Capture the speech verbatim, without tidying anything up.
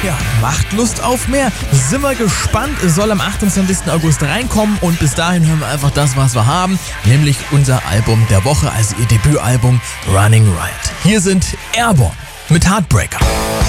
Ja, macht Lust auf mehr. Sind wir gespannt. Es soll am achtundzwanzigsten August reinkommen und bis dahin hören wir einfach das, was wir haben, nämlich unser Album der Woche, also ihr Debütalbum Running Riot. Hier sind Airborne mit Heartbreaker.